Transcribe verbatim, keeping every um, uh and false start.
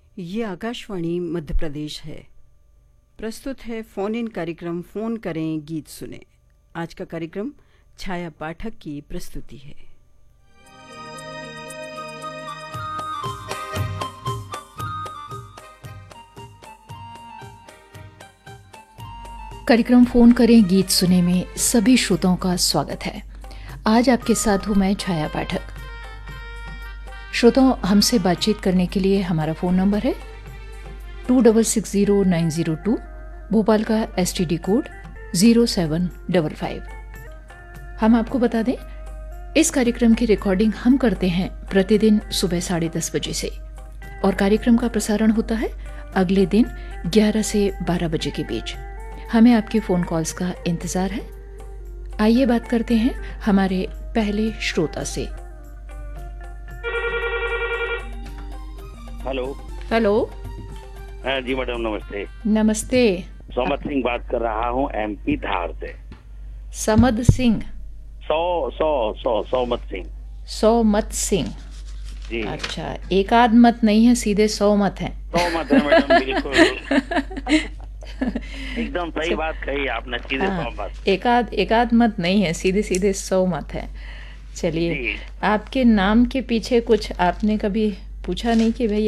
ये आकाशवाणी मध्य प्रदेश है। प्रस्तुत है फोन इन कार्यक्रम फोन करें गीत सुने। आज का कार्यक्रम छाया पाठक की प्रस्तुति है। कार्यक्रम फोन करें गीत सुने में सभी श्रोताओं का स्वागत है। आज आपके साथ हूं मैं छाया पाठक। श्रोताओं, हमसे बातचीत करने के लिए हमारा फ़ोन नंबर है to double six zero nine zero two, Bhopal का S T D code zero seven double five. हम आपको बता दें, इस कार्यक्रम की रिकॉर्डिंग हम करते हैं प्रतिदिन सुबह साढ़े दस बजे से और कार्यक्रम का प्रसारण होता है अगले दिन ग्यारह से बारह बजे के बीच। हमें आपके फ़ोन कॉल्स का इंतज़ार है। आइए बात करते हैं हमारे पहले श्रोता से। Hello hello. हाँ जी मैडम, नमस्ते। नमस्ते। सोमत सिंह बात कर रहा हूँ, एमपी धार से। समद सिंह। सौ सौ सौ सौमत सिंह। सौमत सिंह जी। अच्छा, एक आध मत नहीं है, सीधे सौ मत है। सौ मत है मैडम, बिल्कुल एकदम सही बात कही आपने, सीधे हाँ, सौ मत। एक आध एक आध मत नहीं है, सीधे सीधे सौ मत है। चलिए, जी। आपके नाम के पीछे कुछ आपने कभी पूछा नहीं कि भाई